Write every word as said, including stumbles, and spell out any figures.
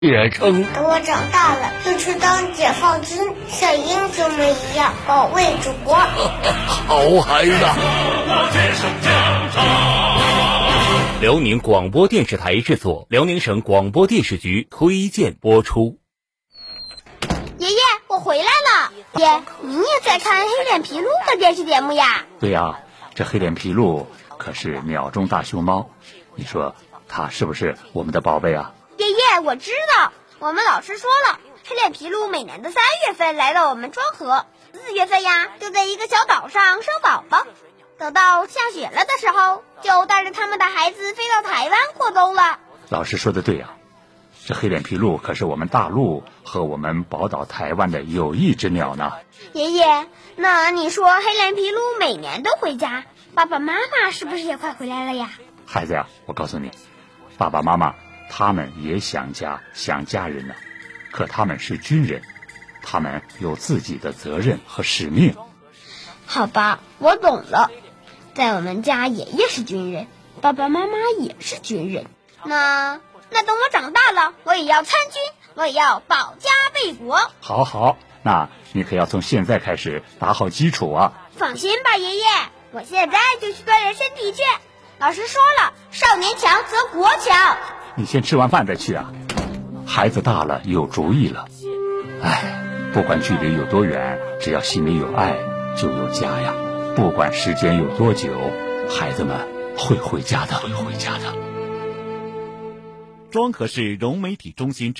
也称等我长大了，就去当解放军，像英雄们一样保卫祖国。 好孩子。 辽宁广播电视台制作，辽宁省广播电视局推荐播出。 爷爷，我回来了。爷，您也在看黑脸琵鹭的电视节目呀？ 对呀，这黑脸琵鹭可是鸟中大熊猫，你说它是不是我们的宝贝啊？ 爷爷，我知道，我们老师说了，黑脸琵鹭每年的三月份来到我们庄河，四月份呀就在一个小岛上生宝宝，等到下雪了的时候，就带着他们的孩子飞到台湾过冬了。 老师说的对呀，这黑脸琵鹭可是我们大陆和我们宝岛台湾的友谊之鸟呢。 爷爷，那你说黑脸琵鹭每年都回家，爸爸妈妈是不是也快回来了呀？ 孩子呀，我告诉你，爸爸妈妈他们也想家想家人呢，可他们是军人，他们有自己的责任和使命。 好吧，我懂了。在我们家，爷爷是军人，爸爸妈妈也是军人。那那等我长大了，我也要参军，我也要保家卫国。 好好，那你可要从现在开始打好基础啊。 放心吧，爷爷，我现在就去锻炼身体去。老师说了，少年强则国强。 你先吃完饭再去啊。孩子大了有主意了。哎，不管距离有多远，只要心里有爱，就有家呀。不管时间有多久，孩子们会回家的，会回家的。 庄河市融媒体中心